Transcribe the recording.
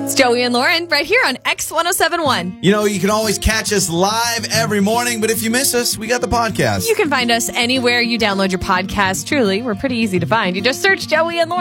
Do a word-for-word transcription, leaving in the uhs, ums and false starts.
It's Joey and Lauren right here on X ten seventy-one. You know, you can always catch us live every morning, but if you miss us, we got the podcast. You can find us anywhere you download your podcast. Truly, we're pretty easy to find. You just search Joey and Lauren.